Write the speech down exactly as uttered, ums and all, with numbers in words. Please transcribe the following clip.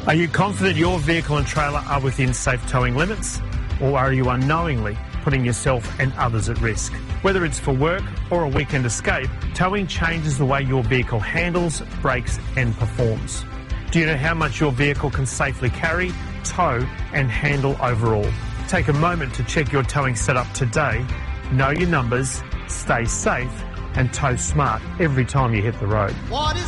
Are you confident your vehicle and trailer are within safe towing limits? Or are you unknowingly putting yourself and others at risk? Whether it's for work or a weekend escape, towing changes the way your vehicle handles, brakes and performs. Do you know how much your vehicle can safely carry, tow and handle overall? Take a moment to check your towing setup today. Know your numbers, stay safe and tow smart every time you hit the road. What is